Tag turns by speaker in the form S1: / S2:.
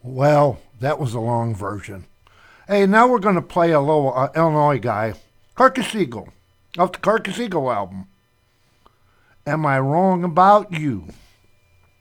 S1: Well, that was a long version. Hey, now we're going to play a little Illinois guy, Carcass Eagle, off the Carcass Eagle album. Am I Wrong About You?